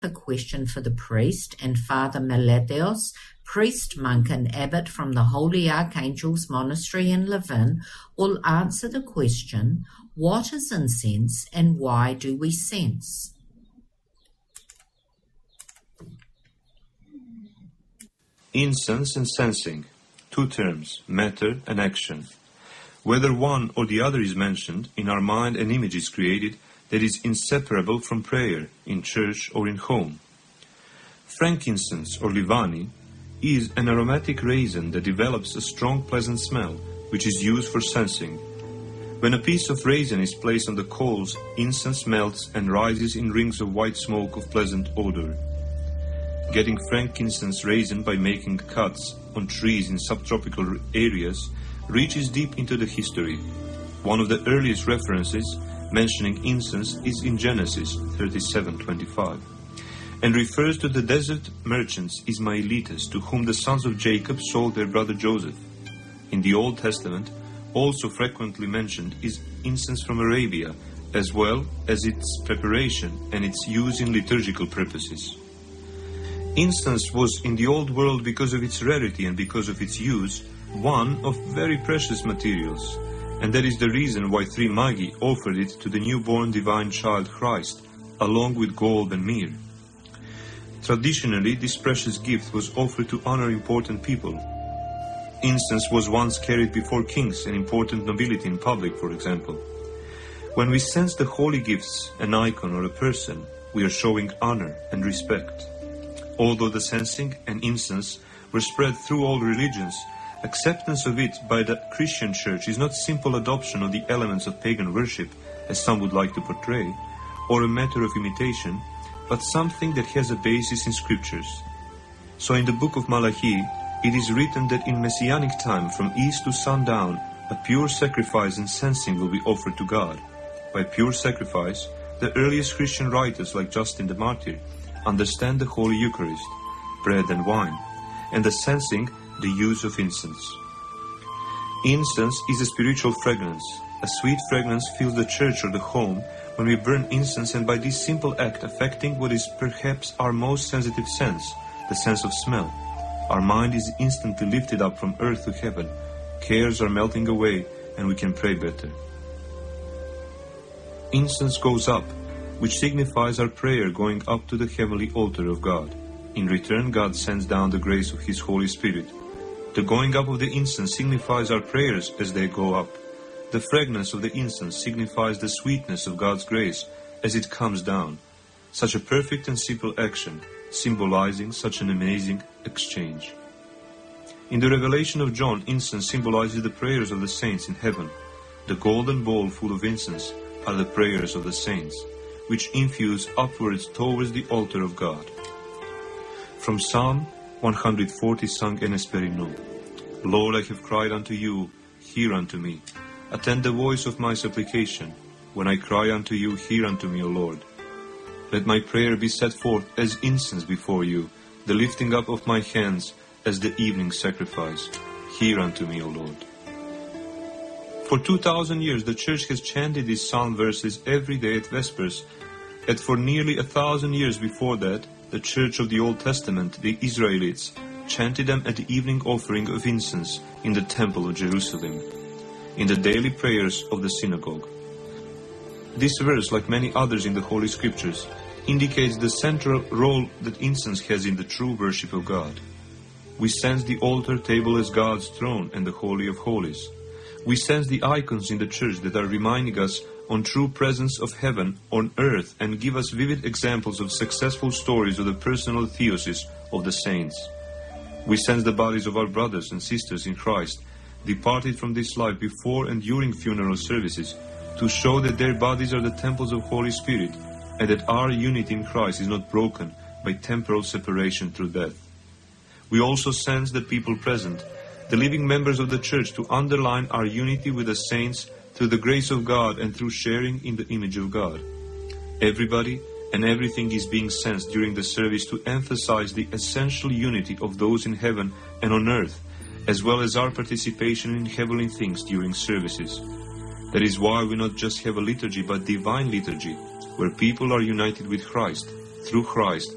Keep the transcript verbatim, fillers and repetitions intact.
A question for the priest, and Father Meletios, priest, monk and abbot from the Holy Archangels Monastery in Levin, will answer the question, what is incense and why do we sense? Incense and sensing, two terms, matter and action. Whether one or the other is mentioned, in our mind an image is created that is inseparable from prayer, in church or in home. Frankincense or Livani is an aromatic resin that develops a strong pleasant smell, which is used for sensing. When a piece of resin is placed on the coals, incense melts and rises in rings of white smoke of pleasant odor. Getting frankincense resin by making cuts on trees in subtropical areas reaches deep into the history. One of the earliest references mentioning incense is in Genesis thirty-seven twenty-five, and refers to the desert merchants Ismaelites to whom the sons of Jacob sold their brother Joseph. In the Old Testament, also frequently mentioned is incense from Arabia, as well as its preparation and its use in liturgical purposes. Incense was in the Old World, because of its rarity and because of its use, one of very precious materials, and that is the reason why three Magi offered it to the newborn divine child Christ, along with gold and myrrh. Traditionally, this precious gift was offered to honor important people. Incense was once carried before kings and important nobility in public, for example. When we sense the holy gifts, an icon or a person, we are showing honor and respect. Although the sensing and incense were spread through all religions, acceptance of it by the Christian Church is not simple adoption of the elements of pagan worship, as some would like to portray, or a matter of imitation, but something that has a basis in scriptures. So in the book of Malachi, it is written that in Messianic time, from east to sundown, a pure sacrifice and sensing will be offered to God. By pure sacrifice, the earliest Christian writers like Justin the Martyr understand the Holy Eucharist, bread and wine, and the sensing, the use of incense. Incense is a spiritual fragrance. A sweet fragrance fills the church or the home when we burn incense, and by this simple act affecting what is perhaps our most sensitive sense, the sense of smell, our mind is instantly lifted up from earth to heaven, cares are melting away, and we can pray better. Incense goes up, which signifies our prayer going up to the heavenly altar of God. In return, God sends down the grace of His Holy Spirit. The going up of the incense signifies our prayers as they go up. The fragrance of the incense signifies the sweetness of God's grace as it comes down. Such a perfect and simple action, symbolizing such an amazing exchange. In the revelation of John, incense symbolizes the prayers of the saints in heaven. The golden bowl full of incense are the prayers of the saints, which infuse upwards towards the altar of God. From Psalm one forty, sung en Esperino. Lord, I have cried unto you, hear unto me. Attend the voice of my supplication. When I cry unto you, hear unto me, O Lord. Let my prayer be set forth as incense before you, the lifting up of my hands as the evening sacrifice. Hear unto me, O Lord. For two thousand years the Church has chanted these psalm verses every day at Vespers, and for nearly a thousand years before that, the Church of the Old Testament, the Israelites, chanted them at the evening offering of incense in the Temple of Jerusalem, in the daily prayers of the synagogue. This verse, like many others in the Holy Scriptures, indicates the central role that incense has in the true worship of God. We sense the altar table as God's throne and the Holy of Holies. We sense the icons in the church that are reminding us on true presence of heaven on earth and give us vivid examples of successful stories of the personal theosis of the saints. We sense the bodies of our brothers and sisters in Christ, departed from this life before and during funeral services, to show that their bodies are the temples of Holy Spirit, and that our unity in Christ is not broken by temporal separation through death. We also sense the people present, the living members of the Church, to underline our unity with the saints through the grace of God and through sharing in the image of God. Everybody and everything is being sensed during the service to emphasize the essential unity of those in heaven and on earth, as well as our participation in heavenly things during services. That is why we not just have a liturgy but divine liturgy, where people are united with Christ, through Christ,